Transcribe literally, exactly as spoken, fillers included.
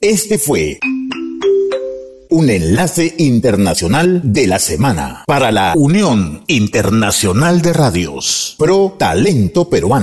Este fue un enlace internacional de la semana para la Unión Internacional de Radios Pro Talento Peruano.